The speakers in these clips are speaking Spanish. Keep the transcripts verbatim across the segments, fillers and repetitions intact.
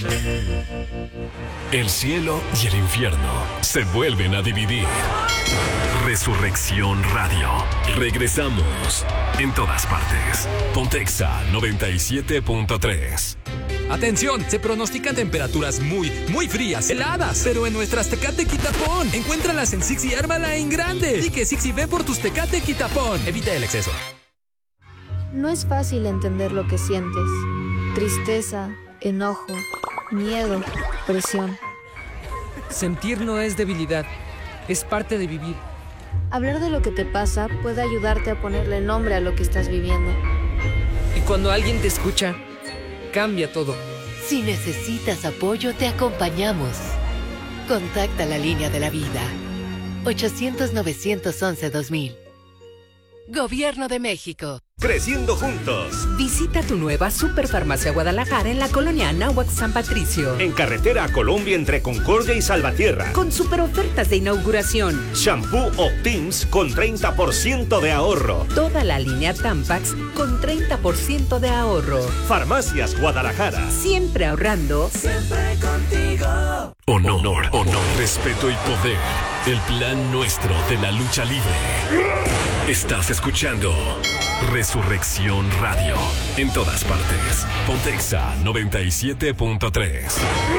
El cielo y el infierno se vuelven a dividir. Resurrección Radio. Regresamos en todas partes. Pontexa noventa y siete punto tres. Atención, se pronostican temperaturas muy, muy frías, heladas, pero en nuestras Tecate Quitapón. Encuéntralas en Six y ármala en grande. Y que Six y ve por tus Tecate Quitapón. Evita el exceso. No es fácil entender lo que sientes. Tristeza, enojo, miedo, presión. Sentir no es debilidad, es parte de vivir. Hablar de lo que te pasa puede ayudarte a ponerle nombre a lo que estás viviendo. Y cuando alguien te escucha, cambia todo. Si necesitas apoyo, te acompañamos. Contacta la línea de la vida. ochocientos, novecientos once, dos mil. Gobierno de México. Creciendo juntos. Visita tu nueva Superfarmacia Guadalajara en la colonia Anáhuac San Patricio. En carretera a Colombia entre Concordia y Salvatierra. Con super ofertas de inauguración. Shampoo Optims con treinta por ciento de ahorro. Toda la línea Tampax con treinta por ciento de ahorro. Farmacias Guadalajara. Siempre ahorrando. Siempre contigo. Honor, honor, respeto y poder. El plan nuestro de la lucha libre. Estás escuchando Resurrección Radio. En todas partes. Pontexa noventa y siete punto tres.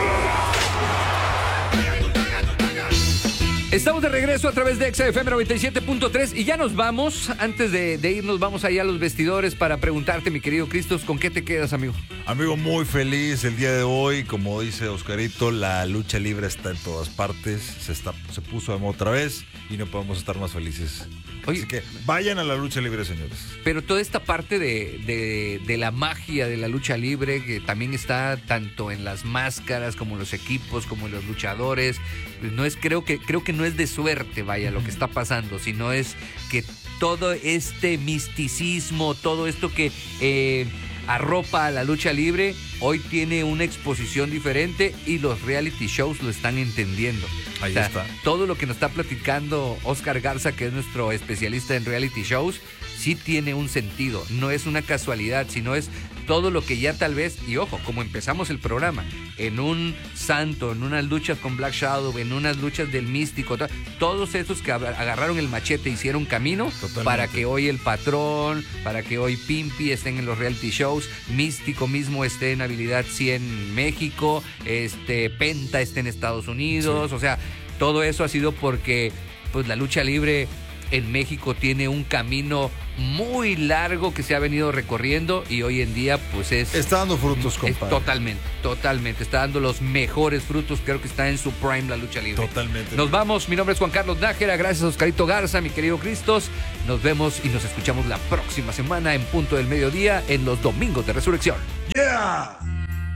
Estamos de regreso a través de Exa F M noventa y siete punto tres y ya nos vamos. Antes de, de irnos, vamos allá a los vestidores para preguntarte, mi querido Cristos, ¿con qué te quedas, amigo? Amigo, muy feliz el día de hoy. Como dice Oscarito, la lucha libre está en todas partes. Se, está, se puso de moda otra vez y no podemos estar más felices. Oye, así que vayan a la lucha libre, señores. Pero toda esta parte de, de, de la magia de la lucha libre, que también está tanto en las máscaras, como en los equipos, como en los luchadores, no es, creo que, creo que no es de suerte, vaya, lo que está pasando, sino es que todo este misticismo, todo esto que eh, arropa a la lucha libre, hoy tiene una exposición diferente y los reality shows lo están entendiendo. Ahí o sea, está. Todo lo que nos está platicando Oscar Garza, que es nuestro especialista en reality shows, sí tiene un sentido. No es una casualidad, sino es todo lo que ya tal vez, y ojo, como empezamos el programa, en un santo, en unas luchas con Black Shadow, en unas luchas del místico, to- todos esos que agarraron el machete e hicieron camino. Totalmente. Para que hoy el patrón, para que hoy Pimpi estén en los reality shows, Místico mismo esté en Habilidad cien en México, este Penta esté en Estados Unidos, sí. O sea, todo eso ha sido porque pues la lucha libre en México tiene un camino muy largo que se ha venido recorriendo y hoy en día pues es... Está dando frutos, compadre. Totalmente, totalmente. Está dando los mejores frutos. Creo que está en su prime la lucha libre. Totalmente. Nos vamos. Mi nombre es Juan Carlos Nájera. Gracias a Oscarito Garza, mi querido Cristos. Nos vemos y nos escuchamos la próxima semana en punto del mediodía en los Domingos de Resurrección. ¡Yeah!